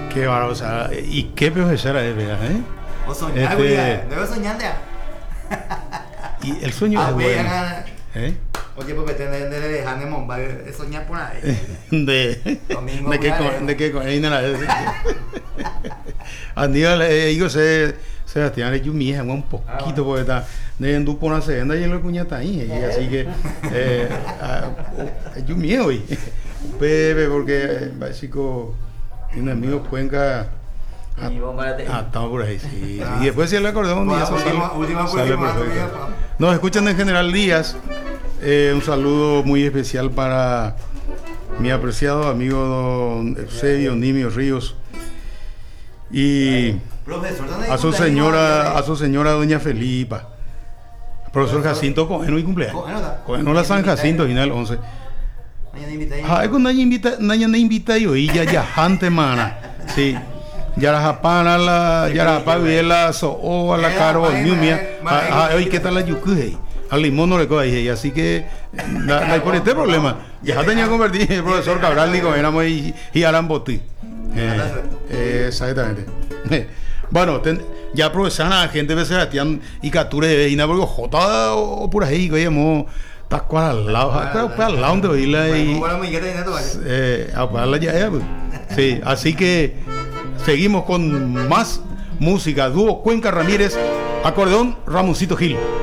Qué bárbaro, o sea, y qué profesora es, ¿verdad? O soñar, güey. Luego soñar ya. Y el sueño es bueno. Oye, porque te dejan de montar, soñar por ahí. ¿De qué con ahí no la es? Aníbal, digo, Sebastián, yo mi hija un poquito, porque está de por una segunda y en la cuñata ahí, así que yo miedo hoy. Pepe, porque básico, un amigo Cuenca. Estamos por ahí, sí. Y después si el acordeón, y eso sale perfecto. Nos escuchan en General Díaz. Un saludo muy especial para mi apreciado amigo don Eusebio Nimio Ríos y a su señora doña Felipa, profesor Jacinto Cojeno y cumpleaños. Cojeno la San Jacinto, final 11. Nadie me invita yo y ya jante mana. Sí. Yarajapana la Viela so a la caro mía. Hoy qué tal la yucuje. Al limón no le coge ahí, así que por este problema ya tenía convertido el profesor Cabral digo éramos y Aramboti exactamente. Bueno, ya profesan a gente de Sebastián y Cature de Veina porque Jota o por ahí que hemos está cual al lado de Veila y sí, así que seguimos con más música. Dúo Cuenca Ramírez, acordeón Ramoncito Gil.